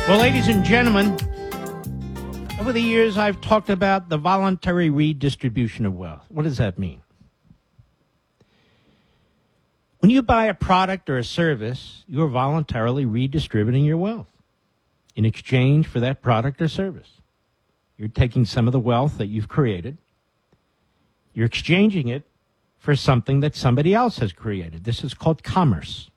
Well, ladies and gentlemen, over the years I've talked about the voluntary redistribution of wealth. What does that mean? When you buy a product or a service, you're voluntarily redistributing your wealth in exchange for that product or service. You're taking some of the wealth that you've created, you're exchanging it for something that somebody else has created. This is called commerce,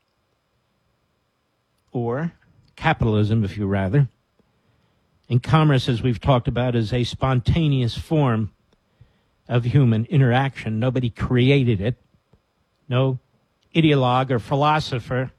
or capitalism, if you rather. And commerce, as we've talked about, is a spontaneous form of human interaction. Nobody created it. No ideologue or philosopher,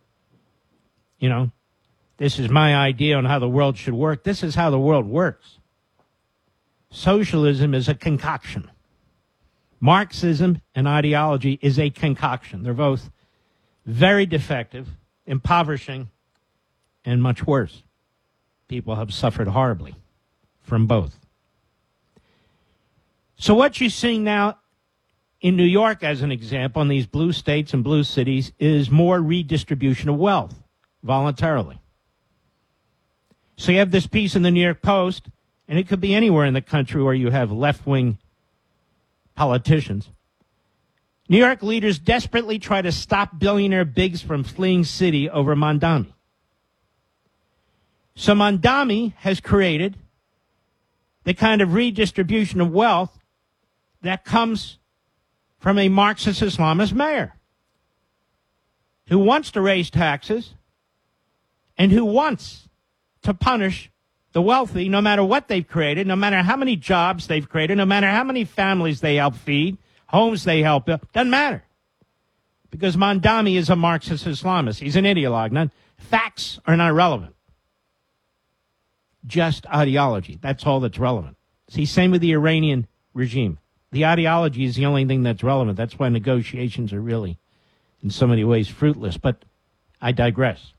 this is my idea on how the world should work. This is how the world works. Socialism is a concoction. Marxism and ideology is a concoction. They're both very defective, impoverishing, and much worse. People have suffered horribly from both. So what you're seeing now in New York, as an example, in these blue states and blue cities, is more redistribution of wealth voluntarily. So you have this piece in the New York Post, and it could be anywhere in the country where you have left-wing politicians. New York leaders desperately try to stop billionaire bigs from fleeing city over Mamdani. So Mamdani has created the kind of redistribution of wealth that comes from a Marxist Islamist mayor who wants to raise taxes and who wants to punish the wealthy, no matter what they've created, no matter how many jobs they've created, no matter how many families they help feed, homes they help build, doesn't matter. Because Mamdani is a Marxist Islamist. He's an ideologue. Facts are not relevant. Just ideology. That's all that's relevant. See, same with the Iranian regime. The ideology is the only thing that's relevant. That's why negotiations are really, in so many ways, fruitless. But I digress.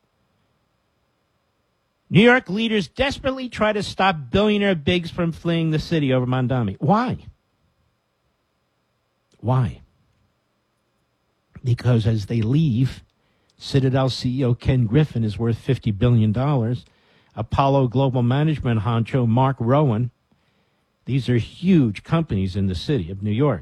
New York leaders desperately try to stop billionaire bigs from fleeing the city over Mamdani. Why? Why? Because as they leave, Citadel CEO Ken Griffin is worth $50 billion. Apollo Global Management honcho Mark Rowan. These are huge companies in the city of New York.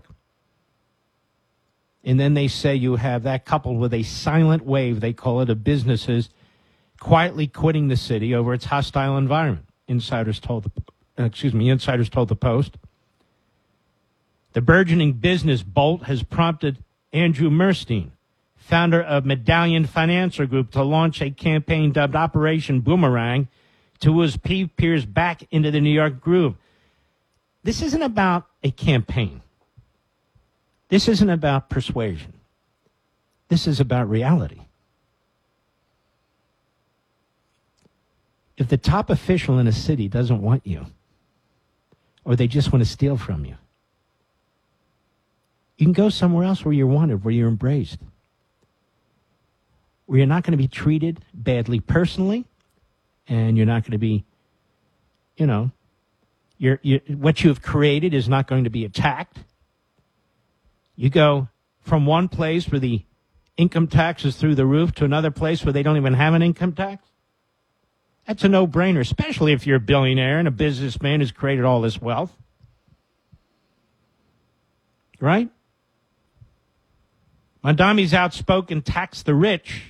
And then they say you have that coupled with a silent wave, they call it, of businesses quietly quitting the city over its hostile environment. Insiders told the Post. The burgeoning business bolt has prompted Andrew Murstein, founder of Medallion Financial Group, to launch a campaign dubbed Operation Boomerang to woo peers back into the New York groove. This isn't about a campaign. This isn't about persuasion. This is about reality. If the top official in a city doesn't want you, or they just want to steal from you, you can go somewhere else where you're wanted, where you're embraced, where you're not going to be treated badly personally, and you're not going to be, what you have created is not going to be attacked. You go from one place where the income tax is through the roof to another place where they don't even have an income tax. That's a no-brainer, especially if you're a billionaire and a businessman who's created all this wealth. Right? Mamdani's outspoken tax the rich.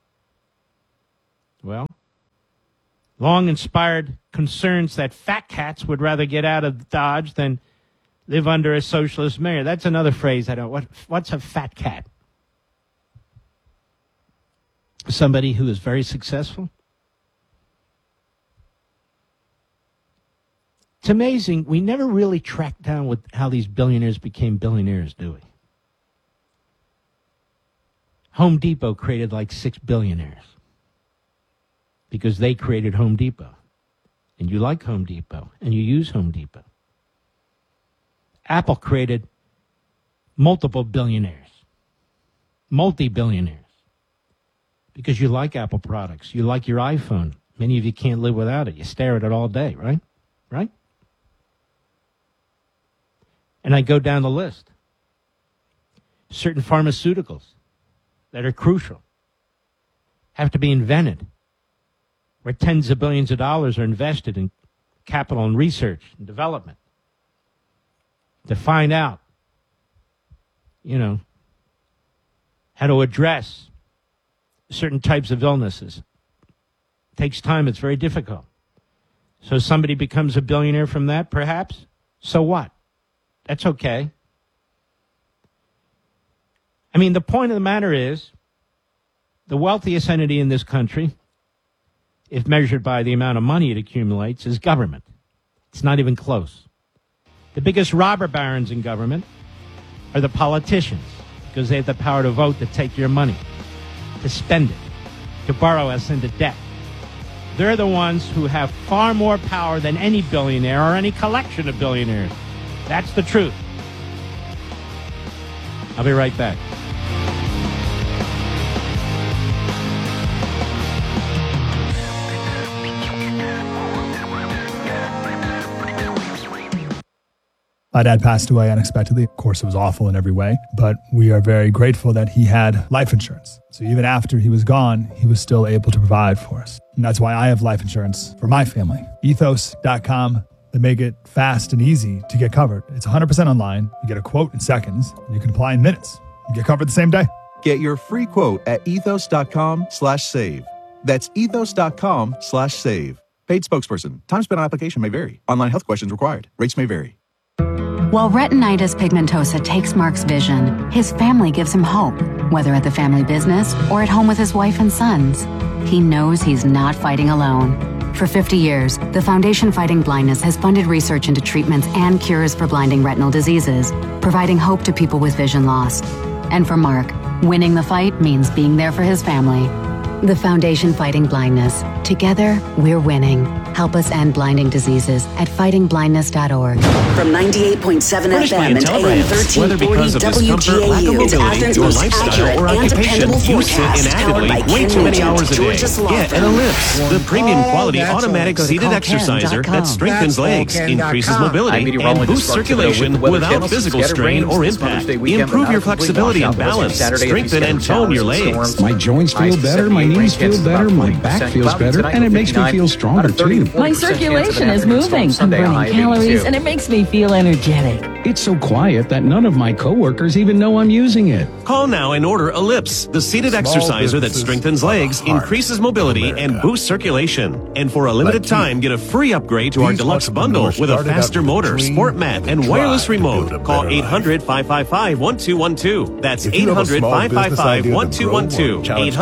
Well, long inspired concerns that fat cats would rather get out of Dodge than live under a socialist mayor. That's another phrase I don't. What's a fat cat? Somebody who is very successful. It's amazing. We never really tracked down how these billionaires became billionaires, do we? Home Depot created like 6 billionaires because they created Home Depot. And you like Home Depot, and you use Home Depot. Apple created multiple billionaires, multi-billionaires, because you like Apple products. You like your iPhone. Many of you can't live without it. You stare at it all day, right? Right? And I go down the list. Certain pharmaceuticals that are crucial have to be invented, where tens of billions of dollars are invested in capital and research and development to find out, how to address certain types of illnesses. It takes time. It's very difficult. So somebody becomes a billionaire from that, perhaps? So what? That's okay. I mean, the point of the matter is, the wealthiest entity in this country, if measured by the amount of money it accumulates, is government. It's not even close. The biggest robber barons in government are the politicians, because they have the power to vote to take your money, to spend it, to borrow us into debt. They're the ones who have far more power than any billionaire or any collection of billionaires. That's the truth. I'll be right back. My dad passed away unexpectedly. Of course, it was awful in every way, but we are very grateful that he had life insurance. So even after he was gone, he was still able to provide for us. And that's why I have life insurance for my family. Ethos.com. They make it fast and easy to get covered. It's 100% online. You get a quote in seconds, and you can apply in minutes. You get covered the same day. Get your free quote at ethos.com/save. That's ethos.com/save. Paid spokesperson. Time spent on application may vary. Online health questions required. Rates may vary. While retinitis pigmentosa takes Mark's vision, his family gives him hope, whether at the family business or at home with his wife and sons. He knows he's not fighting alone. For 50 years, the Foundation Fighting Blindness has funded research into treatments and cures for blinding retinal diseases, providing hope to people with vision loss. And for Mark, winning the fight means being there for his family. The Foundation Fighting Blindness. Together, we're winning. Help us end blinding diseases at fightingblindness.org. From 98.7 FM and AM 1340 WGAU, it's Athens' most accurate and dependable forecast, powered by way too many hours a day. Georgia's Law Get an Ellipse, the premium quality automatic seated exerciser that strengthens legs, increases mobility, and boosts circulation without physical strain or impact. Improve your flexibility and balance, strengthen and tone your legs. My joints feel better, my knees feel better, my back feels better, and it makes me feel stronger too. My circulation is moving. I'm burning calories, and it makes me feel energetic. It's so quiet that none of my coworkers even know I'm using it. Call now and order Ellipse, the seated exerciser that strengthens legs, increases mobility, and boosts circulation. And for a limited time, get a free upgrade to our deluxe bundle with a faster motor, sport mat, and wireless remote. Call 800-555-1212. That's 800-555-1212.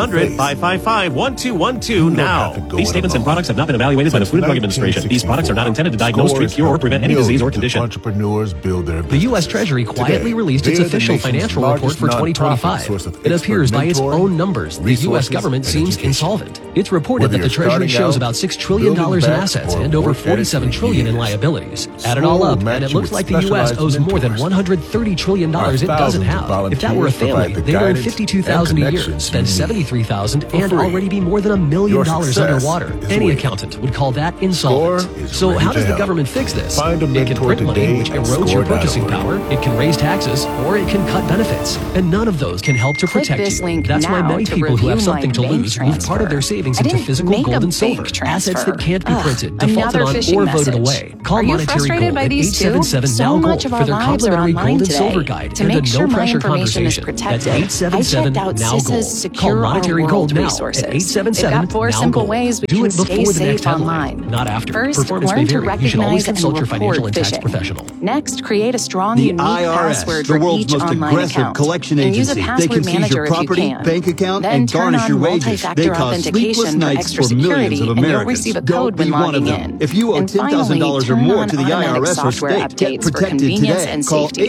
800-555-1212 now. These statements and products have not been evaluated by the Food and Drug Administration. These products are not intended to diagnose, treat, cure, or prevent any disease or condition. Entrepreneurs build their The U.S. Treasury quietly released its official financial report for 2025. It appears by its own numbers the U.S. government seems insolvent. It's reported that the Treasury shows about $6 trillion in assets and over $47 trillion in liabilities. Add it all up, and it looks like the U.S. owes more than $130 trillion it doesn't have. If that were a family, they'd earn $52,000 a year, spend $73,000, and already be more than $1 million underwater. Any accountant would call that insolvent. So how does the government fix this? It can print money, which erodes your purchasing power. It can raise taxes, or it can cut benefits. And none of those can help to protect you. That's why many people who have something to lose move part of their savings into physical gold and silver. Assets that can't be printed, defaulted on, or voted away. Call Monetary Gold at 877-NOW-GOLD for their complimentary gold and silver guide and a no-pressure conversation. That's 877-NOW-GOLD. Call Monetary Gold now at 877-NOW-GOLD. Do it before the next headline, not after. Performance may vary. You should always consult your financial and tax professional. Next, create a strong, the unique IRS, password the for world's each most online aggressive account. collection And use a agency. password They can seize manager your if you property, can. bank account, Then and turn garnish on your wages. multi-factor They cause sleepless authentication for nights extra for millions security, of and Americans. you'll receive a Don't code when be one of logging them. in. If you owe And finally, $10,000 or turn more on to the automatic IRS or software state, get updates for protected convenience today. and Call safety.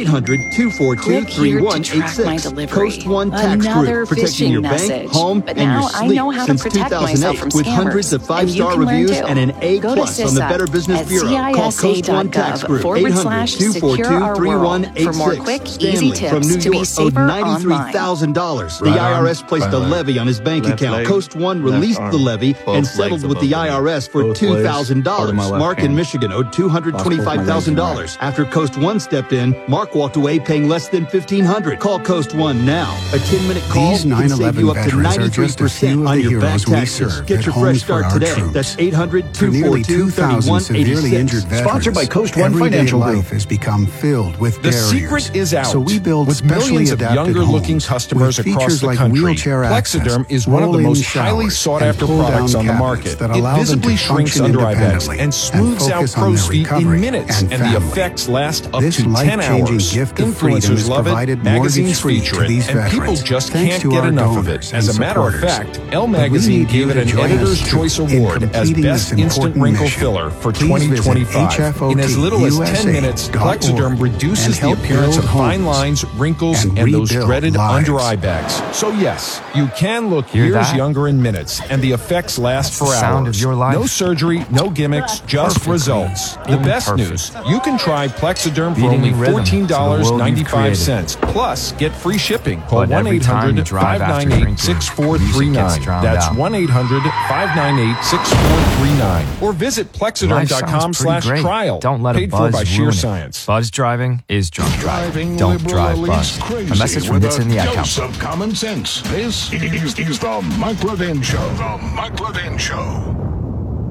800-242-3186. Coast One Tax Another Group, protecting your phishing bank, message. home, But and your now I know sleep how to since protect myself 2008 from with hundreds of scammers. And you 5-star can learn reviews too. and an A+ Go to on the Better Business Bureau. Call Coast One Tax Group, 800-242-3186. 702-3186. For more quick, easy tips from New to be York safer owed online. $93,000. The IRS placed a levy on his bank account. Coast One released the levy and settled with the IRS for $2,000. Mark in Michigan owed $225,000. After Coast One stepped in, Mark walked away paying less than $1,500. Call Coast One now. A 10-minute call These can save you up to 93% on your back taxes. Get your fresh start today. That's 800-242-3186. Sponsored by Coast One Financial Group. Life has become filled with The barriers. secret is out. So we build with millions of younger-looking customers across the country. Plexiderm is one of the most highly sought-after products on the market. It visibly shrinks under eye bags and smooths out crow's feet in minutes, and the effects last up to 10 hours. Influencers love it, magazines feature it, and people just can't get enough of it. As a matter of fact, Elle Magazine gave it an Editor's Choice Award as Best Instant Wrinkle Filler for 2025. In as little as 10 minutes, Plexiderm reduces the appearance of fine lines, wrinkles, and those dreaded under-eye bags. So yes, you can look years younger in minutes, and the effects last for hours. No surgery, no gimmicks, just results. The best news, you can try Plexiderm for only $14.95. Plus, get free shipping. Call 1-800-598-6439. That's 1-800-598-6439. Or visit Plexiderm.com/trial. Don't let Paid a buzz for by Sheer ruin it. Science. Buzz driving is drunk driving. Don't drive buzz. A message from Bits in the Ad Council. Of common sense. This is the Mike Levin Show. The Mike Levin Show.